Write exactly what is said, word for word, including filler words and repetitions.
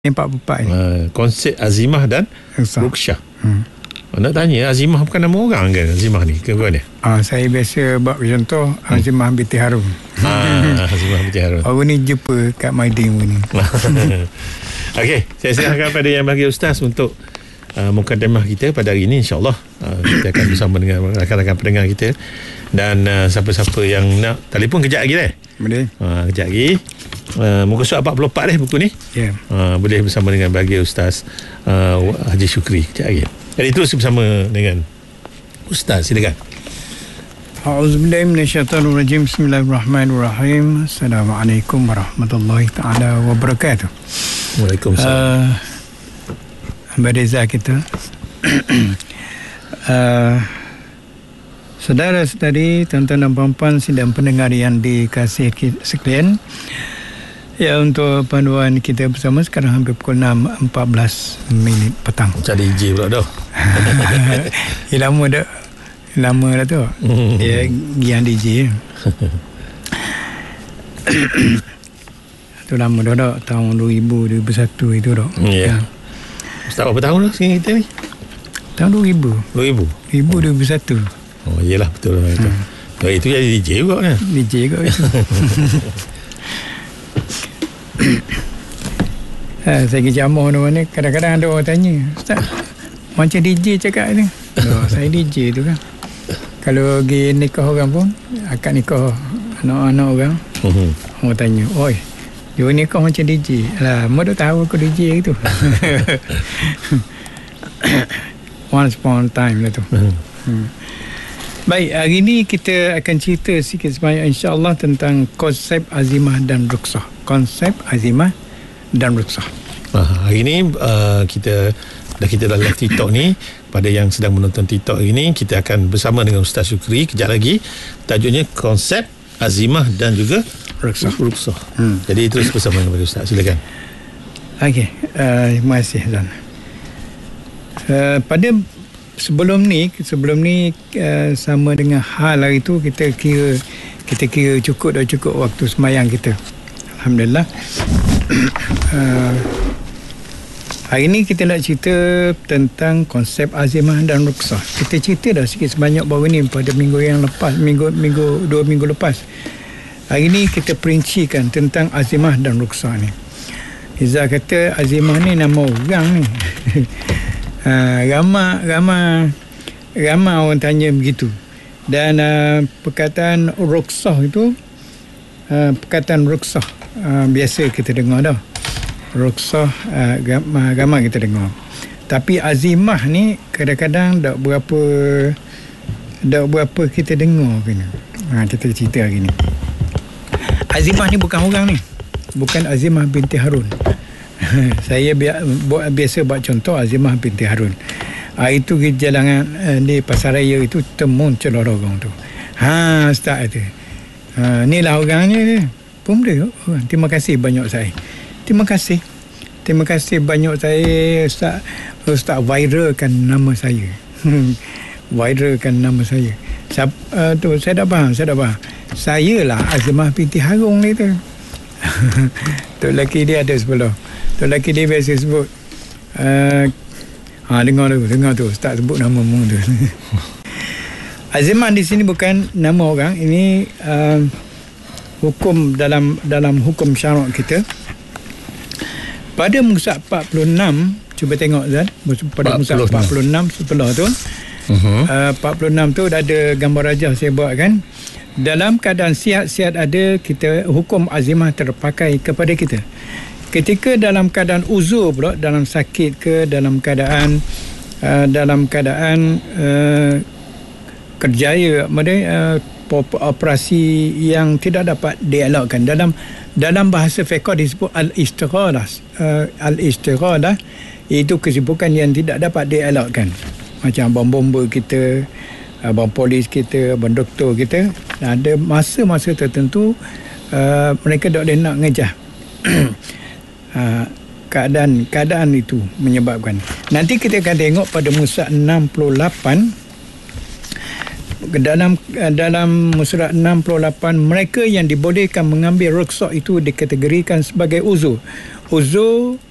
empat puluh empat ni. Uh, konsep Azimah dan Ruqsyah. Hmm. Nak tanya, Azimah bukan nama orang kan? Azimah ni, ke mana? Ah, saya biasa buat contoh hmm. Azimah binti Harun. Ah, Azimah binti Harun. Orang ni jumpa kat Maidin ni. Okey, saya serahkan pada yang bagi Ustaz untuk uh, mukadimah kita pada hari ini. InsyaAllah uh, kita akan bersama dengan rakan-rakan pendengar kita. Dan uh, siapa-siapa yang nak telefon kejap lagi deh. Boleh. Uh, kejap lagi. Uh, muka surat empat puluh empat deh buku ni. Ya. Yeah. Uh, boleh bersama dengan bagi Ustaz uh, Haji Syukri kejap lagi. Jadi terus bersama dengan Ustaz, silakan. A'udzubillahi minasyaitonirrajim. Bismillahirrahmanirrahim. Assalamualaikum warahmatullahi taala wabarakatuh. Waalaikumsalam. Uh, Abang Reza kita. uh, Saudara-saudari, tuan-tuan dan puan-puan sidang pendengar yang dikasihi sekalian. Ya, untuk panduan kita bersama sekarang hampir pukul enam empat belas minit petang. Macam D J pula dah. Ya, lama dah. Lama dah tu. Ya, yang D J. Itu lama dah dah. Tahun dua ribu, dua ribu satu itu dah. Ya. Ustaz berapa tahun dah sekarang kita ni? Tahun dua ribu. dua ribu? dua ribu, dua ribu satu. Oh, iyalah betul lah itu. Hmm. Itu jadi D J juga kan? D J juga itu. Ha, saya pergi jamuh mana, kadang-kadang ada orang tanya, Ustaz, macam D J cakap ni. Oh, saya D J tu kan. Kalau pergi nikah orang pun, akad nikah anak-anak orang, uh-huh. orang tanya, oi, dia nikah macam D J. Alah, mak tak tahu aku D J gitu. Once upon a time lah tu. Uh-huh. Hmm. Baik, hari ini kita akan cerita sikit sebanyak insya-Allah tentang konsep Azimah dan Ruqsyah. Konsep Azimah dan Ruqsyah. Ah, hari ini uh, kita dah kita dah live TikTok ni. Pada yang sedang menonton TikTok hari ini, kita akan bersama dengan Ustaz Syukri kejap lagi. Tajuknya konsep Azimah dan juga Ruqsyah. Ruqsyah. Hmm. Jadi terus bersama dengan Ustaz. Silakan. Okey, uh, terima kasih Zan. Uh, pada Sebelum ni, sebelum ni uh, sama dengan hal hari tu, kita kira kita kira cukup dah cukup waktu semayang kita. Alhamdulillah. uh, hari ni kita nak cerita tentang konsep Azimah dan Ruqsyah. Kita cerita dah sikit sebanyak baru ni pada minggu yang lepas, minggu minggu dua minggu lepas. Hari ni kita perincikan tentang Azimah dan Ruqsyah ni. Izzah kata Azimah ni nama orang ni. Uh, ramai ramai ramai orang tanya begitu. Dan uh, perkataan Ruqsyah itu uh, perkataan Ruqsyah uh, biasa kita dengar dah. Ruqsyah uh, ramai, ramai kita dengar. Tapi Azimah ni kadang-kadang tak berapa tak berapa kita dengar kena. Ha, kita cerita hari ni. Azimah ni bukan orang ni. Bukan Azimah binti Harun. Saya biasa buat contoh Azimah binti Harun. Ha, itu di jalan uh, di Pasaraya itu temu celorong tu. Ha, Ustaz itu. Ha, inilah orangnya dia. Pun dia. Oh, terima kasih banyak saya. Terima kasih. Terima kasih banyak saya Ustaz. Ustaz viralkan nama saya. Viralkan nama saya. Siap, uh, tu saya dah faham, saya dah faham. Saya lah Azimah binti Harun ni tu. Tu lelaki dia ada sebelah. Tu lelaki dia biasa sebut uh, ha, dengar tu, dengar tu Ustaz sebut nama mu tu. Azimah di sini bukan nama orang. Ini uh, hukum dalam dalam hukum syarak kita. Pada muka empat puluh enam, cuba tengok Zan, pada muka empat puluh enam sebelah tu, uh-huh. uh, empat puluh enam tu dah ada gambar rajah saya buat kan. Dalam keadaan sihat-sihat ada, kita hukum azimah terpakai kepada kita. Ketika dalam keadaan uzur pula, dalam sakit ke, dalam keadaan uh, dalam keadaan uh, kerjaya, uh, operasi yang tidak dapat dielakkan. Dalam dalam bahasa fiqh disebut al-istighalah. Uh, al-istighalah itu kesibukan yang tidak dapat dielakkan. Macam abang bomba kita, abang polis kita, abang doktor kita, ada masa-masa tertentu uh, mereka tak boleh nak ngejar. uh, keadaan keadaan itu menyebabkan. Nanti kita akan tengok pada muka enam puluh lapan. Dalam dalam surat enam puluh lapan, mereka yang dibolehkan mengambil ruqsyah itu dikategorikan sebagai uzur. Uzur